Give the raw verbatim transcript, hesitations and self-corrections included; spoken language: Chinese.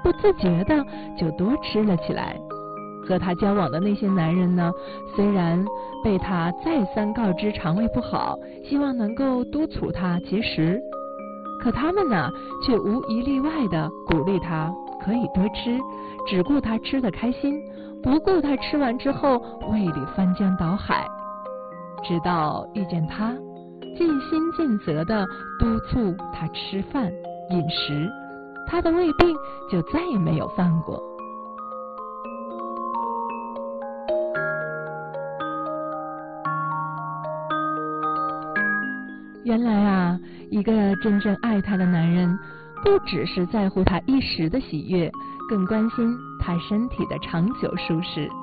不自觉的就多吃了起来。和他交往的那些男人呢，虽然被他再三告知肠胃不好，希望能够督促他节食，可他们呢，却无一例外的鼓励他可以多吃，只顾他吃得开心，不顾他吃完之后胃里翻江倒海。直到遇见他，尽心尽责的督促他吃饭饮食，他的胃病就再也没有犯过。原来啊，一个真正爱他的男人，不只是在乎他一时的喜悦，更关心他身体的长久舒适。